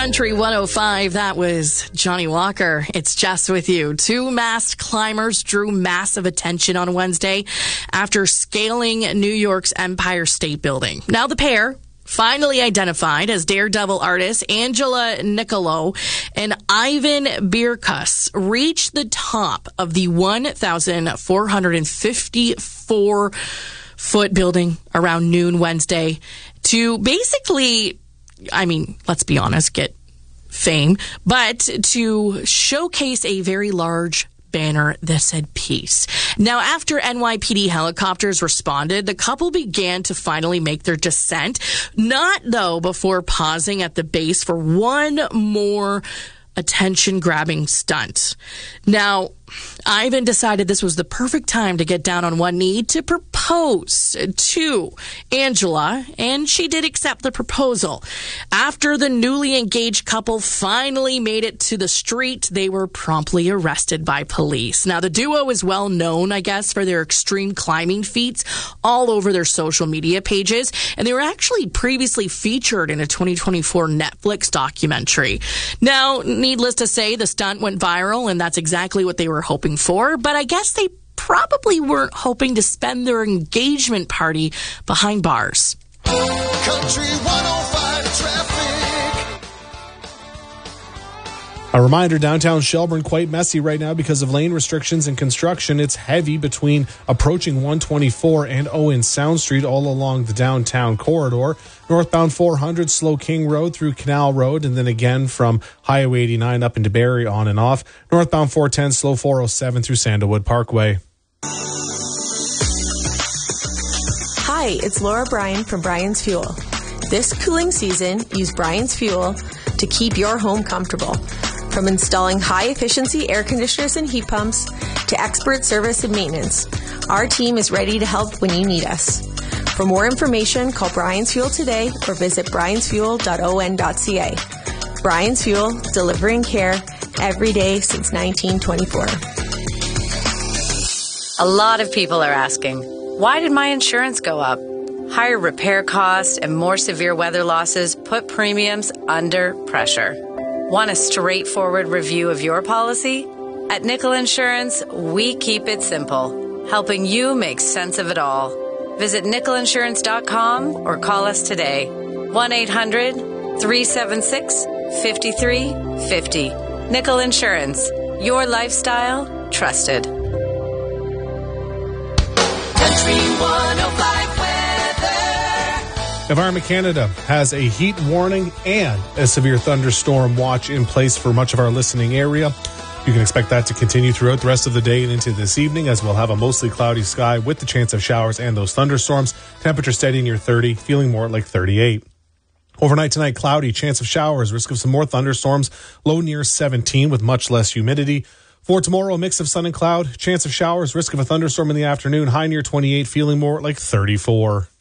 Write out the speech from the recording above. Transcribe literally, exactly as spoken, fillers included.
Country one oh five, that was Johnny Walker. It's Jess with you. Two masked climbers drew massive attention on Wednesday after scaling New York's Empire State Building. Now the pair, finally identified as daredevil artists Angela Nicolo and Ivan Birkus, reached the top of the one thousand four hundred fifty-four foot building around noon Wednesday to basically, I mean, let's be honest, get fame, but to showcase a very large banner that said peace. Now, after N Y P D helicopters responded, the couple began to finally make their descent, not though before pausing at the base for one more attention-grabbing stunt. Now, Ivan decided this was the perfect time to get down on one knee to propose to Angela, and she did accept the proposal. After the newly engaged couple finally made it to the street, they were promptly arrested by police. Now, the duo is well known, I guess, for their extreme climbing feats all over their social media pages, and they were actually previously featured in a twenty twenty-four Netflix documentary. Now, needless to say, the stunt went viral, and that's exactly what they were hoping for, but I guess they probably weren't hoping to spend their engagement party behind bars. Country one oh five traffic. A reminder, downtown Shelburne quite messy right now because of lane restrictions and construction. It's heavy between approaching one twenty-four and Owen Sound Street all along the downtown corridor. Northbound four hundred, slow King Road through Canal Road, and then again from Highway eighty-nine up into Barrie on and off. Northbound four ten, slow four oh seven through Sandalwood Parkway. Hi, it's Laura Bryan from Bryan's Fuel. This cooling season, use Bryan's Fuel to keep your home comfortable. From installing high-efficiency air conditioners and heat pumps to expert service and maintenance, our team is ready to help when you need us. For more information, call Bryan's Fuel today or visit bryans fuel dot o n dot c a. Bryan's Fuel, delivering care every day since nineteen twenty-four. A lot of people are asking, why did my insurance go up? Higher repair costs and more severe weather losses put premiums under pressure. Want a straightforward review of your policy? At Nickel Insurance, we keep it simple, helping you make sense of it all. Visit nickel insurance dot com or call us today. one eight hundred three seven six five three five zero. Nickel Insurance. Your lifestyle trusted. Country one oh five weather. Environment Canada has a heat warning and a severe thunderstorm watch in place for much of our listening area. You can expect that to continue throughout the rest of the day and into this evening, as we'll have a mostly cloudy sky with the chance of showers and those thunderstorms. Temperature steady near thirty, feeling more like thirty-eight. Overnight tonight, cloudy, chance of showers, risk of some more thunderstorms, low near seventeen with much less humidity. For tomorrow, a mix of sun and cloud, chance of showers, risk of a thunderstorm in the afternoon, high near twenty-eight, feeling more like thirty-four.